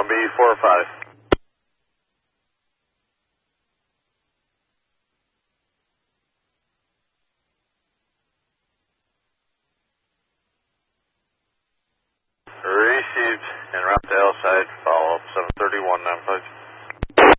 going to be 4 or 5. Received. En route to L side. Follow up 73195.